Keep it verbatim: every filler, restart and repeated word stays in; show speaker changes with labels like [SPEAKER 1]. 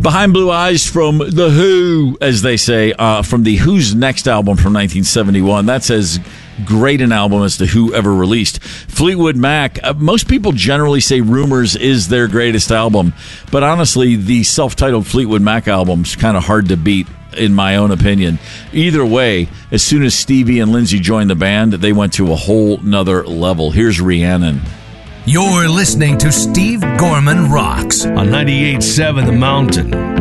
[SPEAKER 1] Behind Blue Eyes from The Who, as they say, uh, from the Who's Next album from nineteen seventy-one. That's as great an album as the Who ever released. Fleetwood Mac, uh, most people generally say Rumors is their greatest album, but honestly, the self-titled Fleetwood Mac album's kind of hard to beat, in my own opinion. Either way, as soon as Stevie and Lindsey joined the band, they went to a whole nother level. Here's Rhiannon.
[SPEAKER 2] You're listening to Steve Gorman Rocks on ninety-eight point seven The Mountain.